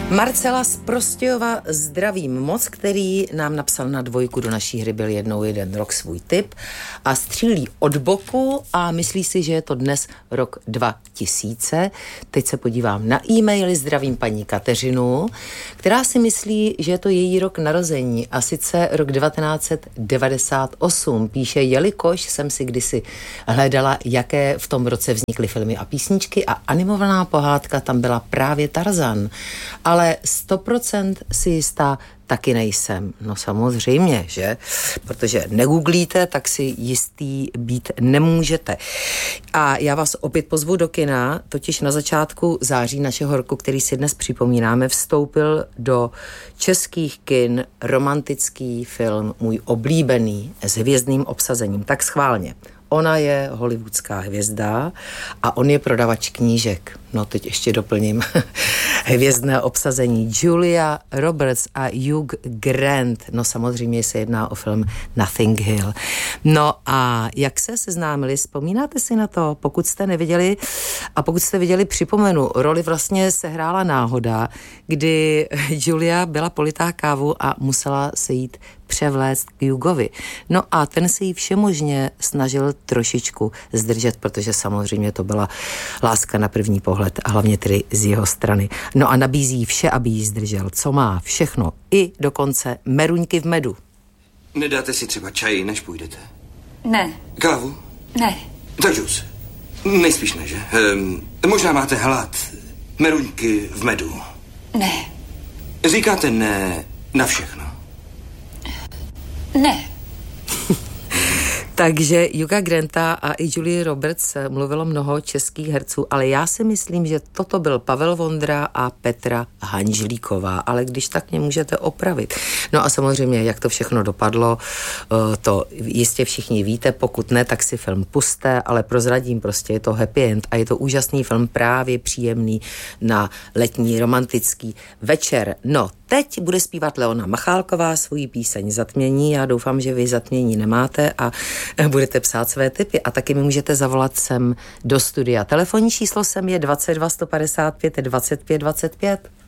Marcela z Prostějova zdravím moc, který nám napsal na 2 do naší hry Byl jednou jeden rok svůj tip a střílí od boku a myslí si, že je to dnes rok 2000. Teď se podívám na e-maily, zdravím paní Kateřinu, která si myslí, že je to její rok narození a sice rok 1998. Píše, jelikož jsem si kdysi hledala, jaké v tom roce vznikly filmy a písničky a animovaná pohádka tam byla právě Tarzan. Ale 100% si jistá taky nejsem. No samozřejmě, že? Protože negooglíte, tak si jistý být nemůžete. A já vás opět pozvu do kina, totiž na začátku září našeho roku, který si dnes připomínáme, vstoupil do českých kin romantický film, můj oblíbený, s hvězdným obsazením. Tak schválně. Ona je hollywoodská hvězda a on je prodavač knížek. No teď ještě doplním hvězdné obsazení. Julia Roberts a Hugh Grant. No samozřejmě se jedná o film Notting Hill. No a jak se seznámili, vzpomínáte si na to? Pokud jste neviděli a pokud jste viděli, připomenu, roli vlastně sehrála náhoda, kdy Julia byla politá kávu a musela se jít převléct k Hugovi. No a ten se jí všemožně snažil trošičku zdržet, protože samozřejmě to byla láska na první pohled a hlavně tedy z jeho strany. No a nabízí vše, aby jí zdržel. Co má? Všechno. I dokonce meruňky v medu. Nedáte si třeba čaj, než půjdete? Ne. Kávu? Ne. Tak džus. Nejspíš ne, že? Možná máte hlad. Meruňky v medu. Ne. Říkáte ne na všechno. Ne. Takže Hugha Granta a i Julie Roberts mluvilo mnoho českých herců, ale já si myslím, že toto byl Pavel Vondra a Petra Hanžlíková, ale když tak mě můžete opravit. No a samozřejmě, jak to všechno dopadlo, to jistě všichni víte, pokud ne, tak si film pusťte, ale prozradím, prostě je to happy end a je to úžasný film, právě příjemný na letní romantický večer. No, teď bude zpívat Leona Machálková svoji píseň Zatmění. Já doufám, že vy zatmění nemáte a budete psát své tipy a taky mi můžete zavolat sem do studia. Telefonní číslo sem je 22 155 25 25.